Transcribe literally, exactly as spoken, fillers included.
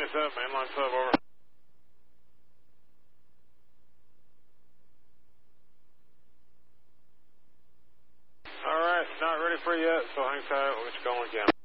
up, mainline sub, over. Alright, not ready for you yet, so hang tight, we'll get you going again.